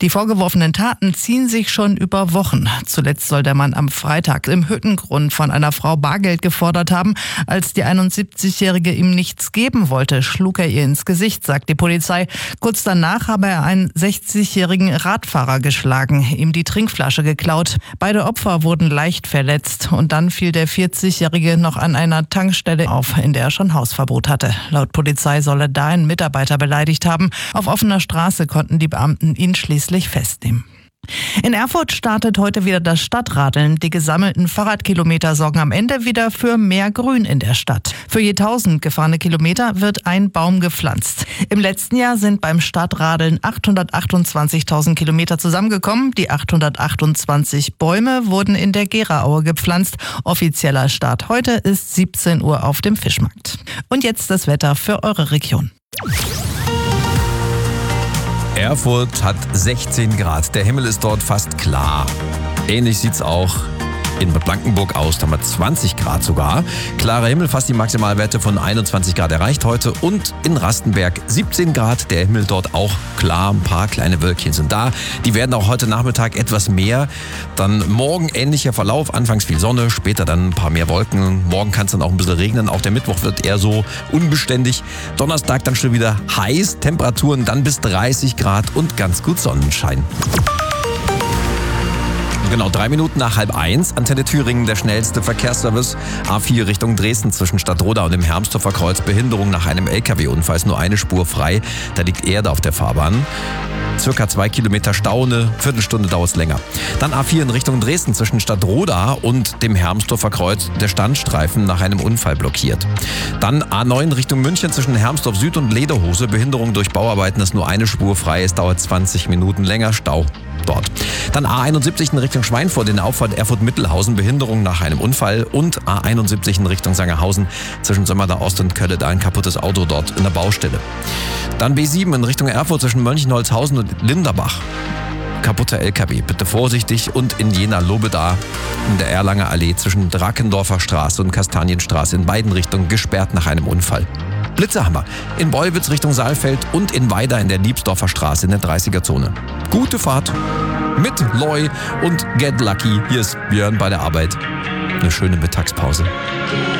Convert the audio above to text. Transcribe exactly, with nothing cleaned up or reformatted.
Die vorgeworfenen Taten ziehen sich schon über Wochen. Zuletzt soll der Mann am Freitag im Hüttengrund von einer Frau Bargeld gefordert haben. Als die einundsiebzigjährige ihm nichts geben wollte, schlug er ihr ins Gesicht, sagt die Polizei. Kurz danach habe er einen sechzigjährigen Radfahrer geschlagen, ihm die Trinkflasche geklaut. Beide Opfer wurden leicht verletzt und dann fiel der vierzigjährige noch an einer Tankstelle auf, in der er schon Hausverbot hatte. Laut Polizei soll er da einen Mitarbeiter beleidigt haben. Auf offener Straße konnten die Beamten ihn schließlich festnehmen. In Erfurt startet heute wieder das Stadtradeln. Die gesammelten Fahrradkilometer sorgen am Ende wieder für mehr Grün in der Stadt. Für je tausend gefahrene Kilometer wird ein Baum gepflanzt. Im letzten Jahr sind beim Stadtradeln achthundertachtundzwanzigtausend Kilometer zusammengekommen. Die achthundertachtundzwanzig Bäume wurden in der Gera-Aue gepflanzt. Offizieller Start heute ist siebzehn Uhr auf dem Fischmarkt. Und jetzt das Wetter für eure Region. Erfurt hat sechzehn Grad. Der Himmel ist dort fast klar. Ähnlich sieht's auch in Bad Blankenburg aus. Da haben wir zwanzig Grad sogar. Klarer Himmel, fast die Maximalwerte von einundzwanzig Grad erreicht heute. Und in Rastenberg siebzehn Grad. Der Himmel dort auch klar. Ein paar kleine Wölkchen sind da. Die werden auch heute Nachmittag etwas mehr. Dann morgen ähnlicher Verlauf. Anfangs viel Sonne, später dann ein paar mehr Wolken. Morgen kann es dann auch ein bisschen regnen. Auch der Mittwoch wird eher so unbeständig. Donnerstag dann schon wieder heiß. Temperaturen dann bis dreißig Grad und ganz gut Sonnenschein. Genau, drei Minuten nach halb eins. Antenne Thüringen, der schnellste Verkehrsservice. A vier Richtung Dresden zwischen Stadtroda und dem Hermsdorfer Kreuz. Behinderung nach einem L K W-Unfall. Ist nur eine Spur frei. Da liegt Erde auf der Fahrbahn. Circa zwei Kilometer Stau, eine Viertelstunde dauert es länger. Dann A vier in Richtung Dresden zwischen Stadtroda und dem Hermsdorfer Kreuz. Der Standstreifen nach einem Unfall blockiert. Dann A neun Richtung München zwischen Hermsdorf Süd und Lederhose. Behinderung durch Bauarbeiten, ist nur eine Spur frei. Es dauert zwanzig Minuten länger. Stau dort. Dann A einundsiebzig in Richtung Schweinfurt in der Auffahrt Erfurt-Mittelhausen. Behinderung nach einem Unfall. Und A einundsiebzig in Richtung Sangerhausen zwischen Sömmerda Ost und Kölle. Da ein kaputtes Auto dort in der Baustelle. Dann B sieben in Richtung Erfurt zwischen Mönchengladbach und Linderbach. Kaputter L K W. Bitte vorsichtig. Und in Jena-Lobeda in der Erlanger Allee zwischen Drakendorfer Straße und Kastanienstraße in beiden Richtungen gesperrt nach einem Unfall. Blitzerhammer in Beulwitz Richtung Saalfeld und in Weida in der Liebsdorfer Straße in der dreißiger-Zone. Gute Fahrt mit Loy und Get Lucky. Hier ist Björn bei der Arbeit. Eine schöne Mittagspause.